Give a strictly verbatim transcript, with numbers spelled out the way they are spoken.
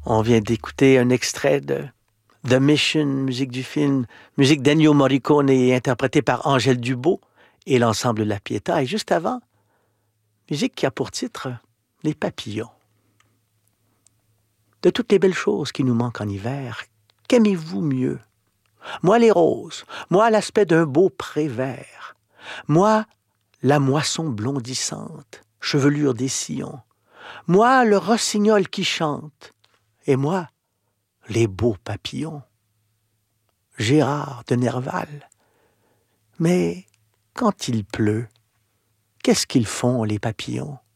On vient d'écouter un extrait de The Mission, musique du film, musique d'Ennio Morricone interprétée par Angèle Dubeau et l'ensemble de la Pietà. Et juste avant, musique qui a pour titre Les papillons. De toutes les belles choses qui nous manquent en hiver, qu'aimez-vous mieux? Moi les roses, moi l'aspect d'un beau pré vert, moi la moisson blondissante, chevelure des sillons, moi le rossignol qui chante, et moi les beaux papillons. Gérard de Nerval. Mais quand il pleut, qu'est-ce qu'ils font les papillons?